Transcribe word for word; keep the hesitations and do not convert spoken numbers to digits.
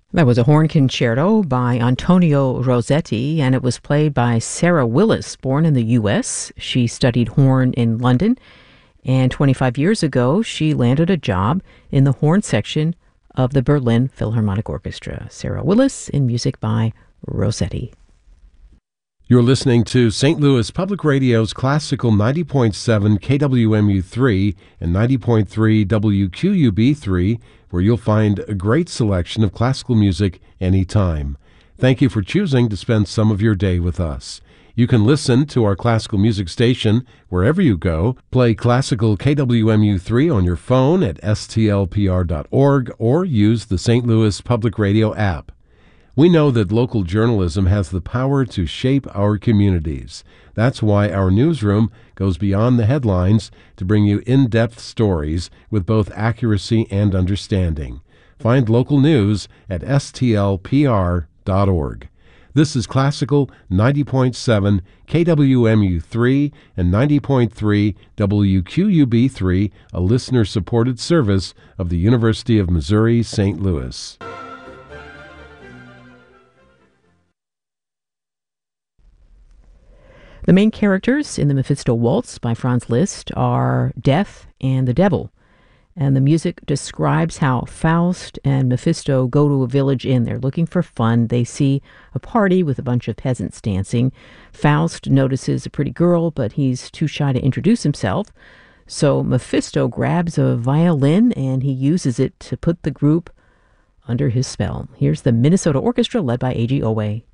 That was a horn concerto by Antonio Rossetti, and it was played by Sarah Willis, born in the U S. She studied horn in London, and twenty-five years ago, she landed a job in the horn section of the Berlin Philharmonic Orchestra. Sarah Willis in music by Rossetti. You're listening to Saint Louis Public Radio's Classical ninety point seven K W M U three and ninety point three W Q U B three, where you'll find a great selection of classical music anytime. Thank you for choosing to spend some of your day with us. You can listen to our classical music station wherever you go. Play classical K W M U three on your phone at S T L P R dot org or use the Saint Louis Public Radio app. We know that local journalism has the power to shape our communities. That's why our newsroom goes beyond the headlines to bring you in-depth stories with both accuracy and understanding. Find local news at S T L P R dot org. This is Classical ninety point seven K W M U three and ninety point three W Q U B three, a listener-supported service of the University of Missouri, Saint Louis. The main characters in the Mephisto Waltz by Franz Liszt are Death and the Devil, and the music describes how Faust and Mephisto go to a village inn. They're looking for fun. They see a party with a bunch of peasants dancing. Faust notices a pretty girl, but he's too shy to introduce himself. So Mephisto grabs a violin and he uses it to put the group under his spell. Here's the Minnesota Orchestra led by A G Owe.